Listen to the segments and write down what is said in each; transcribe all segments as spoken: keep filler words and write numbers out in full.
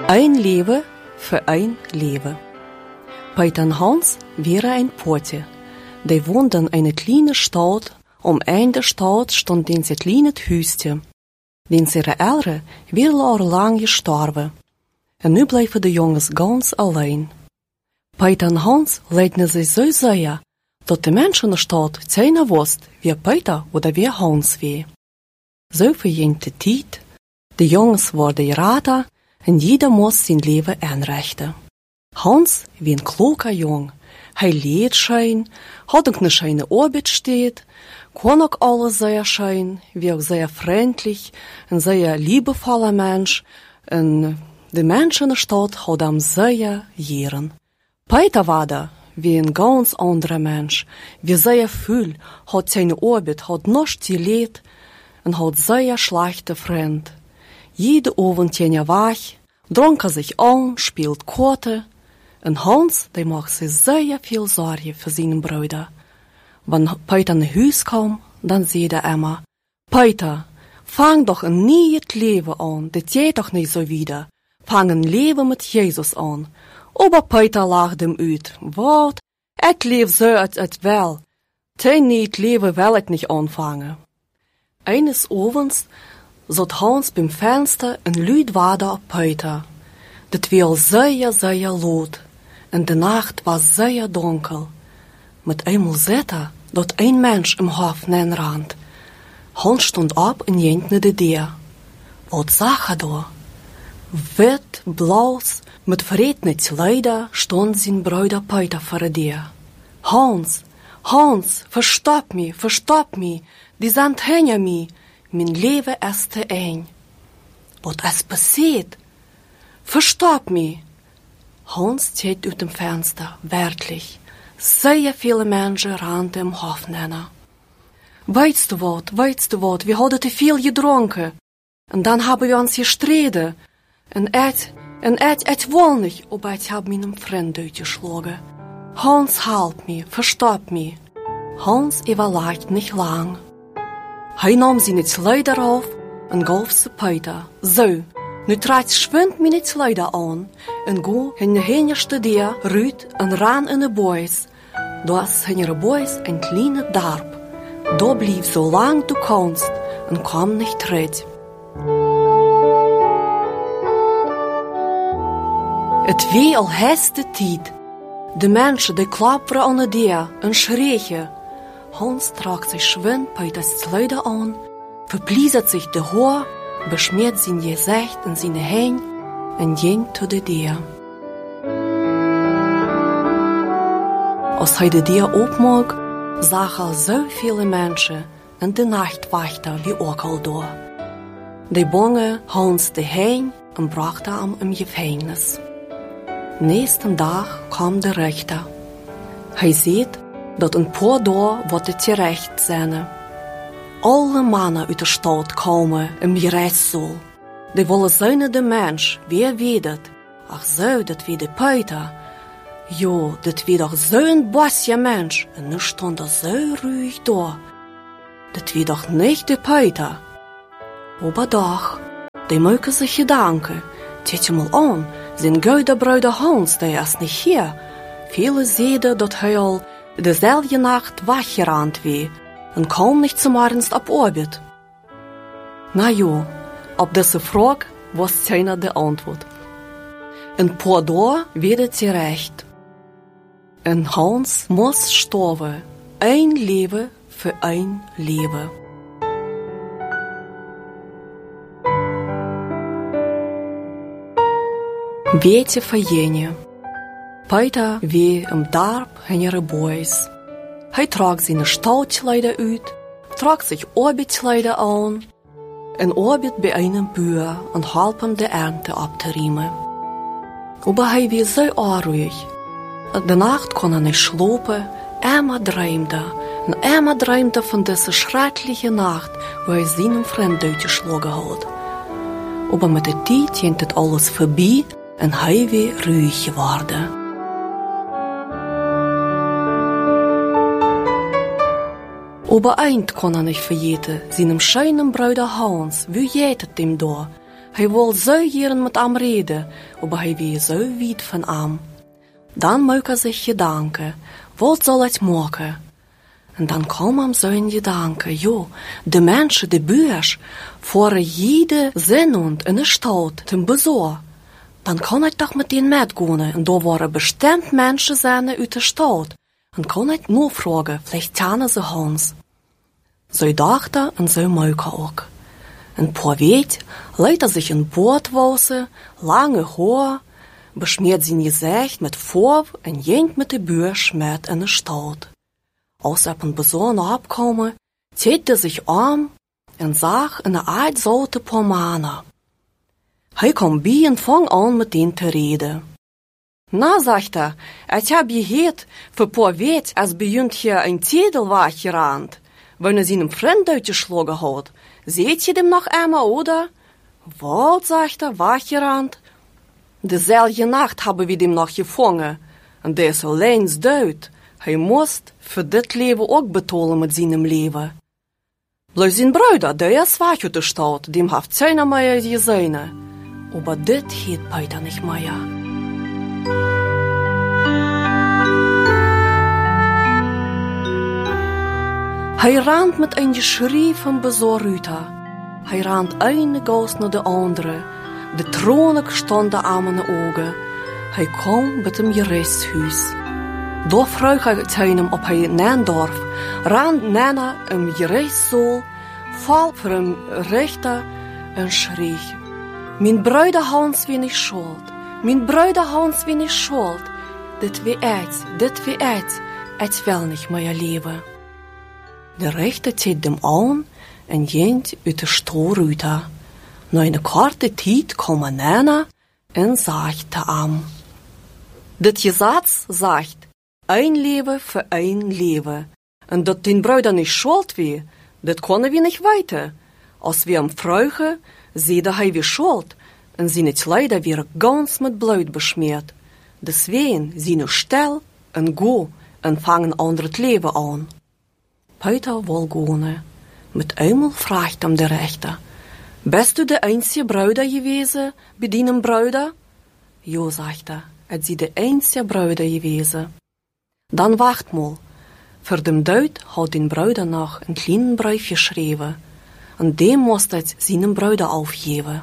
Ein Leben für ein Leben. Peter und Hans waren ein Pote. Die woonden in eine kleine Stadt. Om eind der Stadt stond eens het kleine huisje. Eens ihre Eltern waren al lang gestorven. En nu bleven de jongens ganz alleen. Peter en Hans leidden zich zo zeer, dat de mensen in de stad zeker wist wie Peter oder wie Hans was. Zo verging de tijd. De jongens worden geraden en jeder moest zijn leven inrichten. Hans was een kloke jong. Hij leed schijn, had ook een schijne arbeid steed, kon ook alles zeer schijn, was ook zeer vriendelijk, een zeer liebevolle mens, en de mensen in de stad hadden hem zeer jaren. Peter was een ganz andere mens, was zeer veel, had zijn arbeid, had niets geleerd, en had zeer slechte vriend. Jede avond ging hij weg, dronk hij zich aan, speelde kaarten. En Hans, die macht sich sehr viel Sorge für seinen Bruder. Wenn Peter nach Haus kam, dann sagte er immer, Peter, fang doch ein neues Leben an, das geht doch nicht so wieder. Fang ein Leben mit Jesus an. Aber Peter lachte ihm uit, wat, ik leef zo als het wel. Dein nieuw Leben will ich nicht anfangen. Eines Abends zat Hans beim Fenster en luid waadde op Peter. Dat was sehr, sehr laut. En de nacht was zeer donker. Met eenmaal zette er dat een mens im hof rand. Hans stond op en ging naar de deur. Wat zag hij daar? Wit, blauw, met verretene kleider stond zijn bruder Peter voor de deur. Hans, Hans, verstop me, verstop me, die zijn tegen me. Mijn leven is te eng. Wat is passiert? Verstop me. Hans steht uit dem Fenster, wirklich. Sehr viele Menschen rannten im Hof nennen. Weißt du wat, weißt du wat, wir hadden te viel gedronken. En dan hebben wir uns gestreden. En ik, en ik, ik wil niet, aber ich habe meinen Freund uitgeschlagen. Hans, help me, verstop me. Hans überlegt nicht lang. Hij nam zijn Kleider auf en gaf ze Peter. Zo. Nu trekt schwind mijn kleider aan en go in de heenste deur ruit en ran in de boys. Doas in de boys een kleine dorp. Do blieb zo lang du kannst en kwam niet terug. Het wie al heste tijd. De mensen die klapperen aan de deur en schreeuwen. Hans tragt zich schwind Peters kleider aan, verbliezert zich de haar, besmeert zijn gezicht en zijn heen en ging tot de deur. Als hij de deur opmaakt, zag hij zo viele mensen en de nachtwachter wie ook al door. Die bongen Hans de heen en brachten hem in gevangenis. Nächsten dag kwam de rechter. Hij ziet dat een paar dagen wordt het terecht zijn. Alle mannen uit de stad komen in de rechtszaal. Die willen zijn de mens, wie weet het. Ach zo, dat wie de Peter. Jo, dat wie toch zo'n bosje mens. En nu stond er zo ruhig daar. Dat wie toch niet de Peter. Aber doch, die maken zich gedanken. Zet je mal aan, zijn goede bruder Hans, die is niet hier. Viele zeiden dat hij al dezelfde nacht weggerand was. En kaum nicht zum Ernst ab Arbeit. Na jo, op deze vraag was keiner de antwoord. Een paar dagen werd het terecht. En Hans moest sterven. Een leven voor een leven. Wete verjene. Peter wie im dorp en ihre boys. Hij trok zijn stoutkleider uit, trok zich arbeidskleider aan en arbeid bij een boer en hielp hem de ernte op te riemen. Maar hij was zo onruhig. De nacht kon hij niet slapen, immer droomde en immer droomde van deze schreckliche nacht waar hij zijn vriend uitgeslagen had. Maar met de tijd ging het alles voorbij en hij weer ruhig geworden. Aber eins kann er nicht vergeten, seinem scheinen Bruder Hans, wie geht es dem da? Hij wil zo jaren met hem reden, maar hij weet zo weit van hem. Dan maakt hij zich gedanken, wat zal het maken? En dan kwam hem zo in gedanken, joh, de mensen, de beurs, voor jede zinnend in de stad te bezorgen. Dan kan ik toch met die metgaan, en daar waren bestemd mensen zijn uit de stad. En kon ik nog vragen, vielleicht kennen ze ons. Zo dachten en zo maakte ook. Een paar weken leidt hij zich een boordwassen, lange haar, besmeert zijn gezicht met vorm en jengt met de beurs met in de stad. Als hij op een bezoek opkwam, deed hij zich om en zag een uitzoute pomana. Hij kwam bij en vang aan meteen te reden. Nou, zegt hij, ik heb gehoord, voor een paar weken als begint je een tijdel weggerand. Wanneer ze een vriend uitgeslagen had, ziet je hem nog eenmaal, oder? Wat, zegt hij, weggerand? Dezelfde nacht hebben we hem nog gevangen. En dat is alleen dood. Hij moest voor dit leven ook betalen met zijn leven. Blijf zijn broeder, die is weg uit de stad, die heeft zijn meer gezien. Maar dit heet Peter niet meer. Hij rent met een geschreeuw van bezorgdheid. Hij rent een gaas naar de andere. De tranen stonden aan mijn ogen. Hij kwam met hem gerechtshuis. Daar vroeg hij tegen hem op hij neendorf. Rent naar een gerechtszaal, val voor een rechter en schreeuw. Mijn bruider Hans wie niet schuld. Mijn bruider Hans wie niet schuld. Dit wie het, dit wie het. Het wil niet meer leven. De rechter zet hem aan en ging uit de stoel uit. Na een korte tijd kwam een nana en zegt te hem. Dit gezet zegt, een leven voor een leven. En dat die bruider niet schuld was, dat konden we niet weten. Als we hem vroegen, zeide hij weer schuld. En zijn kleider weer gans met bloed besmeerd. Deswegen zijn nu stil en go en vangen ander het leven aan. Peter wil gaan. Met eenmaal vraagt hem de rechter. Bist u de enige bruider geweest bij die bruider? Jo, zegt hij, het is de enige bruider geweest. Dan wacht mal. Voor de dood had die bruider nog een klein brief geschreven. En die moest het zijn bruider afgeven.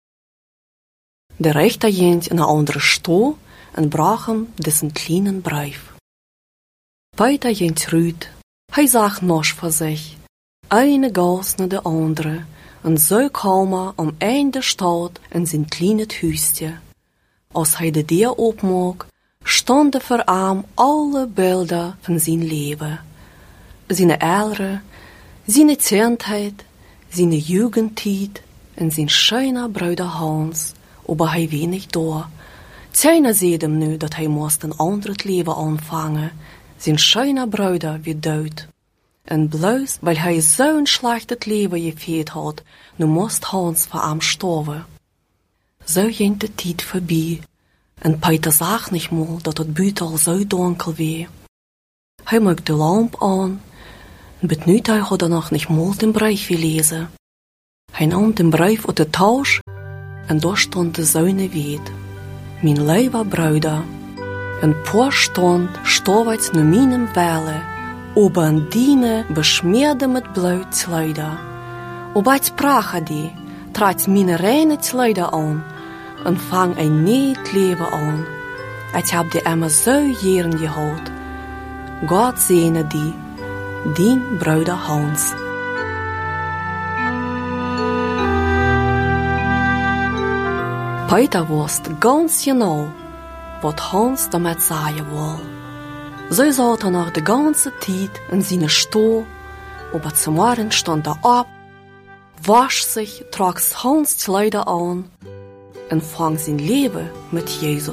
De rechter ging in een andere stoel en bracht hem deze kleine brief. Peter ging terug. Hij zag nog voor zich. Eine gaas naar de andere. En zo kwam hij om eind de stad in zijn kleine huisje. Als hij de deur opmaakte, stonden voor hem alle beelden van zijn leven. Zijn ouderen, zijn kindheid, zijn jugendtijd en zijn schöne bruider Hans. Maar hij weet niet door. Zijne zei hem nu dat hij moest een ander leven aanvangen. Zijn schöne bruider weer dood. En bloos, weil hij zo'n slecht leven geveerd had, nu moest Hans voor hem sterven. Zo ging de tijd voorbij. En Peter zag niet meer dat het buiten al zo donker was. Hij maakte de lamp aan. En bet hij had er nog niet meer den brief gelezen. Hij nam den brief uit de tas. En daar stond de zoine weet. Mijn lieve bruider. En paar stond stort naar mijn welle. Op een diene besmeerde met bloed sluider. Op het sprake die, trad mijn reine sluider aan. En vang een nieuw leven aan. Ik heb die emmer zo jaren gehad. God zene die, dien bruider Hans. Peter wist ganz genau, wat Hans damit zeggen wil. Zo zat er nog de ganze tijd in zijn stoel. Aber zum Morgen stond er op, wasch zich, trok Hans Kleider aan en vang zijn leven met Jezus